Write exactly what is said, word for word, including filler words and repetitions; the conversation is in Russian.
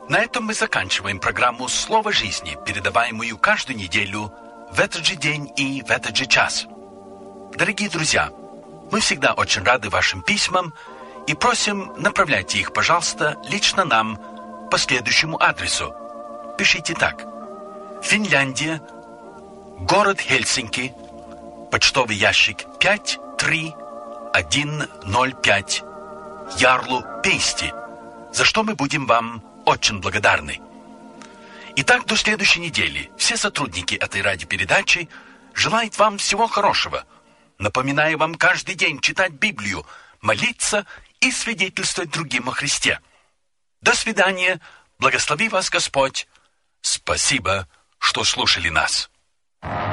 На этом мы заканчиваем программу «Слово жизни», передаваемую каждую неделю в этот же день и в этот же час. Дорогие друзья, мы всегда очень рады вашим письмам и просим, направляйте их, пожалуйста, лично нам по следующему адресу. Пишите так. Финляндия, город Хельсинки, почтовый ящик пять три один ноль пять, Ярлу Пейсти, за что мы будем вам очень благодарны. Итак, до следующей недели все сотрудники этой радиопередачи желают вам всего хорошего. Напоминаю вам каждый день читать Библию, молиться и свидетельствовать другим о Христе. До свидания. Благослови вас Господь. Спасибо, что слушали нас.